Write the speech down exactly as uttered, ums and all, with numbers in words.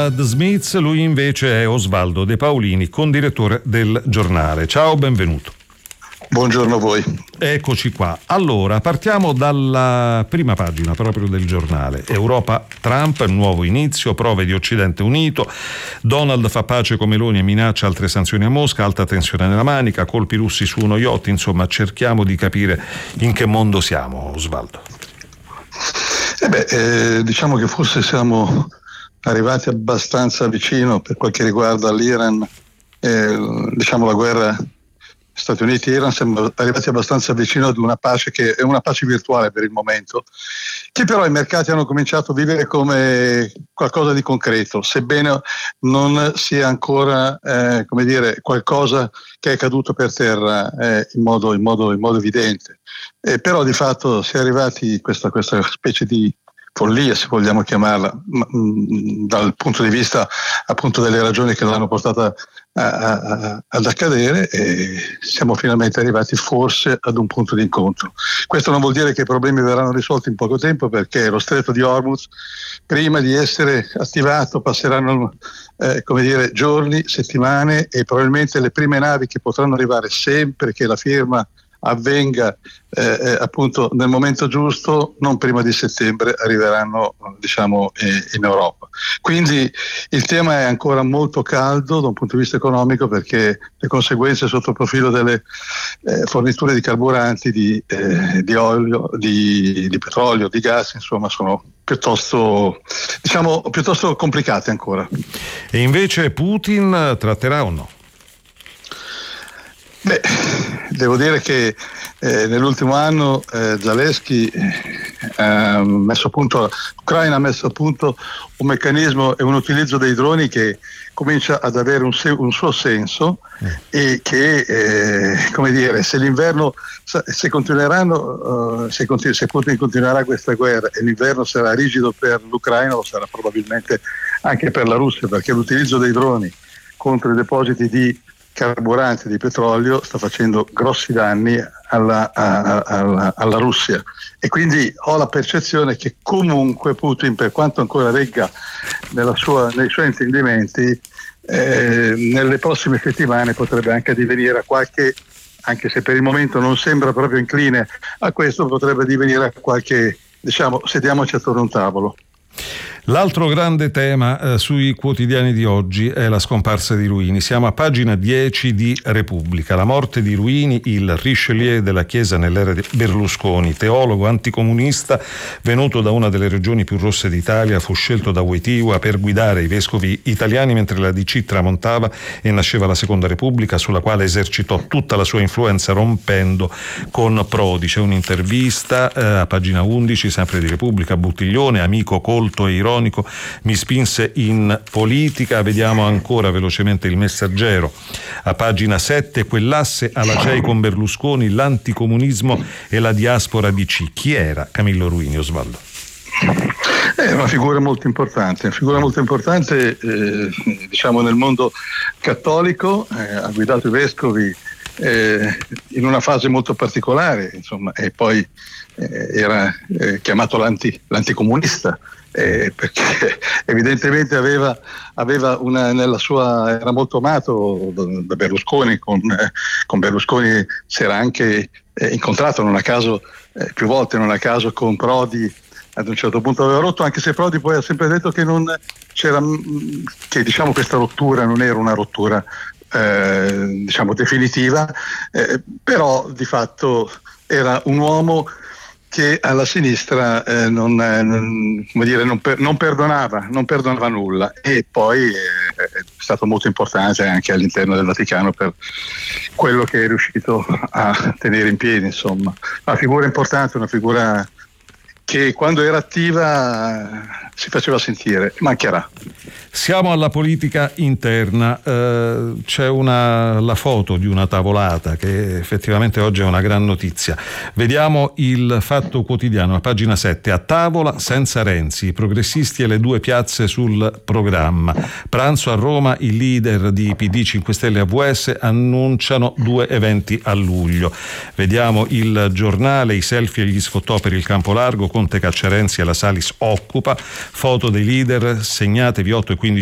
da The Smiths, lui invece è Osvaldo De Paolini, condirettore del giornale. Ciao, benvenuto. Buongiorno a voi. Eccoci qua. Allora, partiamo dalla prima pagina proprio del giornale. Europa, Trump, nuovo inizio, prove di Occidente unito. Donald fa pace con Meloni e minaccia altre sanzioni a Mosca, alta tensione nella Manica, colpi russi su uno yacht. Insomma, cerchiamo di capire in che mondo siamo, Osvaldo. Eh beh, eh, diciamo che forse siamo arrivati abbastanza vicino per quel che riguarda l'Iran, eh, diciamo la guerra Stati Uniti e Iran, siamo arrivati abbastanza vicino ad una pace che è una pace virtuale per il momento, che però i mercati hanno cominciato a vivere come qualcosa di concreto, sebbene non sia ancora eh, come dire, qualcosa che è caduto per terra eh, in, modo, in, modo, in modo evidente. Eh, però di fatto si è arrivati a questa, questa specie di follia, se vogliamo chiamarla, mh, dal punto di vista appunto delle ragioni che l'hanno portata a, a, ad accadere, e siamo finalmente arrivati forse ad un punto di incontro. Questo non vuol dire che i problemi verranno risolti in poco tempo, perché lo stretto di Hormuz, prima di essere attivato, passeranno eh, come dire, giorni, settimane, e probabilmente le prime navi che potranno arrivare, sempre che la firma avvenga eh, appunto nel momento giusto, non prima di settembre, arriveranno diciamo eh, in Europa. Quindi il tema è ancora molto caldo da un punto di vista economico, perché le conseguenze sotto il profilo delle eh, forniture di carburanti, di, eh, di olio, di, di petrolio, di gas, insomma, sono piuttosto diciamo piuttosto complicate ancora. E invece Putin tratterà o no? Beh, devo dire che eh, nell'ultimo anno eh, Zelensky eh, ha messo a punto, l'Ucraina ha messo a punto un meccanismo e un utilizzo dei droni che comincia ad avere un, se- un suo senso, mm. e che, eh, come dire, se l'inverno, se continueranno, uh, se, continu- se Putin continuerà questa guerra e l'inverno sarà rigido per l'Ucraina, lo sarà probabilmente anche per la Russia, perché l'utilizzo dei droni contro i depositi di carburanti di petrolio sta facendo grossi danni alla, a, alla, alla Russia, e quindi ho la percezione che comunque Putin, per quanto ancora regga nella sua, nei suoi intendimenti, eh, nelle prossime settimane potrebbe anche addivenire a qualche, anche se per il momento non sembra proprio incline a questo, potrebbe addivenire a qualche, diciamo, sediamoci attorno a un tavolo. L'altro grande tema eh, sui quotidiani di oggi è la scomparsa di Ruini. Siamo a pagina dieci di Repubblica. La morte di Ruini, il Richelieu della Chiesa nell'era di Berlusconi, teologo anticomunista venuto da una delle regioni più rosse d'Italia, fu scelto da Wojtyła per guidare i vescovi italiani mentre la D C tramontava e nasceva la Seconda Repubblica, sulla quale esercitò tutta la sua influenza rompendo con Prodi. C'è un'intervista eh, a pagina undici, sempre di Repubblica. Buttiglione, amico colto e ironico, mi spinse in politica. Vediamo ancora velocemente Il Messaggero a pagina sette, quell'asse alla C E I con Berlusconi, l'anticomunismo e la diaspora D C. Chi era Camillo Ruini, Osvaldo? È una figura molto importante, una figura molto importante eh, diciamo nel mondo cattolico, eh, ha guidato i vescovi eh, in una fase molto particolare, insomma, e poi eh, era eh, chiamato l'anti, l'anticomunista. Eh, perché evidentemente aveva, aveva una, nella sua, era molto amato da, da Berlusconi, con, eh, con Berlusconi si era anche eh, incontrato non a caso eh, più volte, non a caso con Prodi ad un certo punto aveva rotto, anche se Prodi poi ha sempre detto che non c'era, che diciamo questa rottura non era una rottura eh, diciamo definitiva, eh, però di fatto era un uomo che alla sinistra eh, non, non, come dire, non, per, non perdonava, non perdonava nulla, e poi eh, è stato molto importante anche all'interno del Vaticano per quello che è riuscito a tenere in piedi, insomma. Una figura importante, una figura che quando era attiva si faceva sentire, mancherà. Siamo alla politica interna, eh, c'è una, la foto di una tavolata che effettivamente oggi è una gran notizia. Vediamo il Fatto Quotidiano, a pagina sette, a tavola senza Renzi, i progressisti e le due piazze sul programma. Pranzo a Roma, i leader di P D, cinque Stelle e A V S annunciano due eventi a luglio. Vediamo il Giornale, i selfie e gli sfottò per il campo largo, Conte caccia Renzi e la Salis occupa, foto dei leader, segnatevi otto e